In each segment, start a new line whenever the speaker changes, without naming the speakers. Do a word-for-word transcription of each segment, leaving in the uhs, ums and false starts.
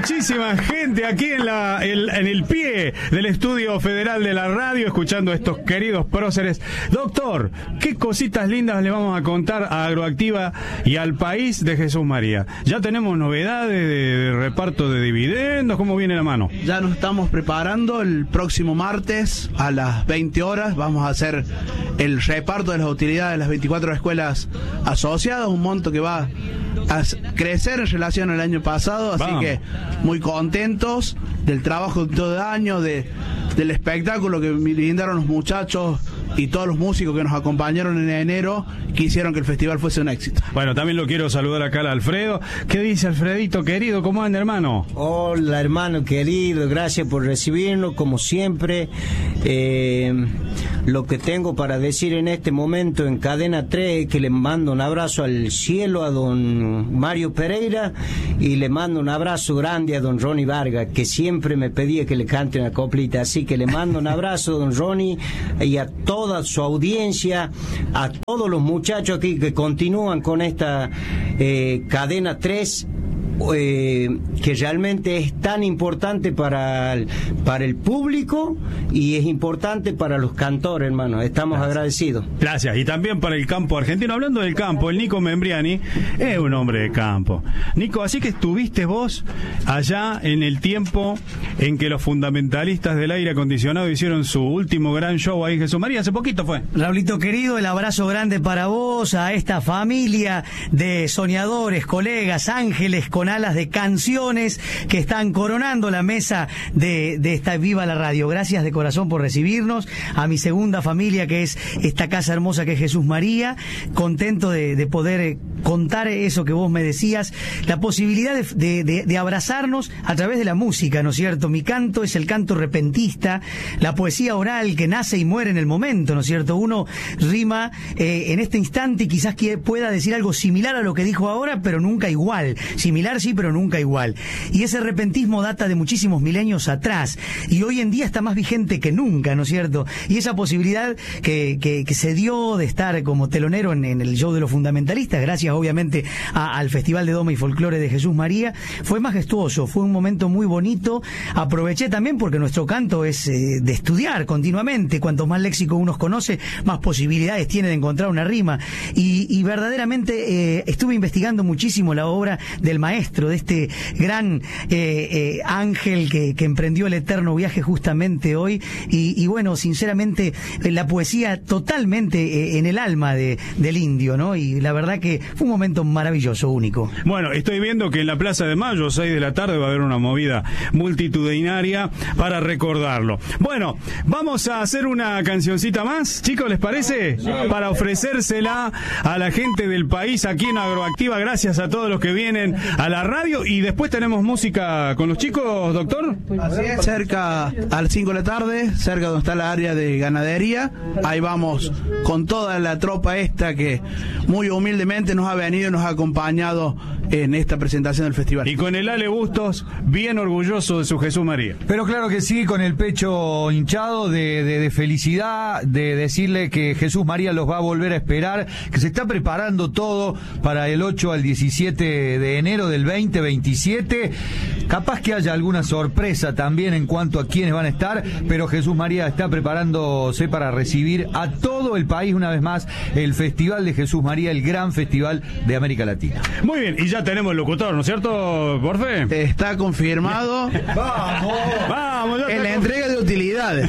muchísima gente aquí en, la, el, en el pie del Estudio Federal de la Radio, escuchando a estos queridos próceres. Doctor, qué cositas lindas le vamos a contar a Agroactiva y al país de Jesús María. Ya tenemos novedades de, de reparto de dividendos, ¿cómo viene la mano?
Ya nos estamos preparando. El próximo martes a las veinte horas vamos a hacer el reparto de las utilidades de las veinticuatro escuelas asociadas, un monto que va a crecer en relación al año pasado, así Vamos. que muy contentos del trabajo de todo el año, de, del espectáculo que brindaron los muchachos y todos los músicos que nos acompañaron en enero, que hicieron que el festival fuese un éxito.
Bueno, también lo quiero saludar acá al Alfredo. ¿Qué dice Alfredito querido? ¿Cómo anda, hermano?
Hola, hermano querido, gracias por recibirnos, como siempre. Eh, lo que tengo para decir en este momento en Cadena tres es que le mando un abrazo al cielo a don Mario Pereira y le mando un abrazo grande a don Ronnie Vargas, que siempre me pedía que le cante una coplita, así que le mando un abrazo a don Ronnie y a toda su audiencia, a todos los muchachos aquí que continúan con esta eh, Cadena tres, eh, que realmente es tan importante para el, para el público y es importante para los cantores, hermano. Estamos Gracias. agradecidos.
Gracias. Y también para el campo argentino. Hablando del campo, el Nico Membriani es un hombre de campo. Nico, así que estuviste vos allá en el tiempo en que los fundamentalistas del aire acondicionado hicieron su último gran show ahí en Jesús María. Hace poquito fue.
Raulito querido, el abrazo grande para vos, a esta familia de soñadores, colegas, ángeles con alas de canciones que están coronando la mesa de, de esta Viva la Radio. Gracias de corazón por recibirnos. A mi segunda familia, que es esta casa hermosa que es Jesús María, contento de, de poder contar eso que vos me decías, la posibilidad de, de, de, de abrazarnos a través de la música, ¿no es cierto? Mi canto es el canto repentista, la poesía oral que nace y muere en el momento, ¿no es cierto? Uno rima eh, en este instante y quizás que pueda decir algo similar a lo que dijo ahora, pero nunca igual. Similar sí, pero nunca igual. Y ese repentismo data de muchísimos milenios atrás y hoy en día está más vigente que nunca, ¿no es cierto? Y esa posibilidad que, que, que se dio de estar como telonero en, en el show de los fundamentalistas, gracias obviamente a, al Festival de Doma y Folclore de Jesús María, fue majestuoso, fue un momento muy bonito. Aproveché también porque nuestro canto es eh, de estudiar continuamente. Cuanto más léxico uno conoce, más posibilidades tiene de encontrar una rima. Y, y verdaderamente eh, estuve investigando muchísimo la obra del maestro, de este gran eh, eh, ángel que, que emprendió el eterno viaje justamente hoy. Y, y bueno, sinceramente, eh, la poesía totalmente eh, en el alma de, del indio, ¿no? Y la verdad que fue un momento maravilloso, único.
Bueno, estoy viendo que en la Plaza de Mayo, seis de la tarde, va a haber una movida multitudinaria para recordarlo. Bueno, vamos a hacer una cancioncita más, chicos, ¿les parece? Sí. Para ofrecérsela a la gente del país aquí en Agroactiva. Gracias a todos los que vienen a la radio. Y después tenemos música con los chicos, doctor.
Así es, cerca a las cinco de la tarde, cerca donde está la área de ganadería. Ahí vamos con toda la tropa esta que muy humildemente nos ha venido y nos ha acompañado en esta presentación del festival.
Y con el Ale Bustos, bien orgulloso de su Jesús María.
Pero claro que sí, con el pecho hinchado de, de, de felicidad, de decirle que Jesús María los va a volver a esperar, que se está preparando todo para el ocho al diecisiete de enero del veinte veintisiete. Capaz que haya alguna sorpresa también en cuanto a quiénes van a estar, pero Jesús María está preparándose para recibir a todo el país una vez más el Festival de Jesús María, el gran festival de América Latina.
Muy bien, y ya tenemos el locutor, ¿no es cierto, Borfe?
Está confirmado.
Vamos, vamos.
En la entrega de utilidades.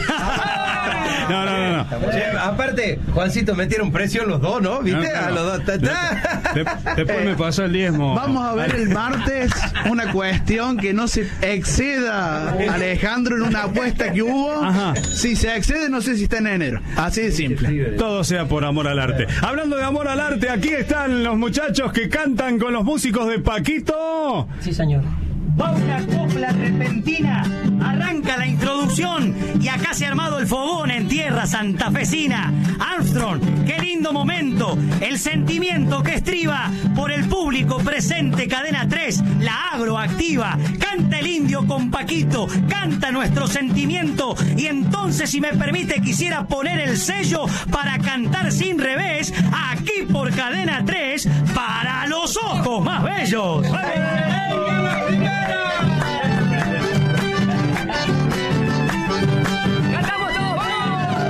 No, no, no, no.
Che, aparte, Juancito, metieron presión los dos, ¿no? ¿Viste?
No, no.
A los dos. Ta, ta.
De, de, después me pasó el diezmo.
Vamos a ver el martes una cuestión que no se exceda, Alejandro, en una apuesta que hubo. Ajá. Si se excede, no sé si está en enero. Así de simple.
Todo sea por amor al arte. Hablando de amor al arte, aquí están los muchachos que cantan con los músicos de Paquito.
Sí, señor. Va una copla repentina, arranca la introducción y acá se ha armado el fogón en tierra santafesina. Armstrong, qué lindo momento, el sentimiento que estriba por el público presente. Cadena tres, la Agroactiva, canta el indio con Paquito, canta nuestro sentimiento. Y entonces, si me permite, quisiera poner el sello para cantar sin revés, aquí por Cadena tres, para los ojos más bellos. ¡Hey!